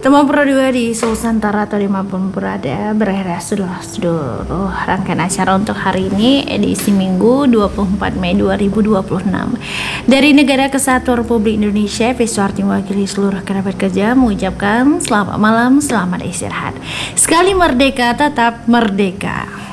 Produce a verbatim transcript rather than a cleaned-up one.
Teman Pro dua di Nusantara atau dimanapun berada, berakhir sudah seluruh rangkaian acara untuk hari ini edisi Minggu dua puluh empat Mei dua ribu dua puluh enam. Dari Negara Kesatuan Republik Indonesia, Visuarti mewakili seluruh kerabat kerja mengucapkan selamat malam, selamat istirahat. Sekali merdeka, tetap merdeka.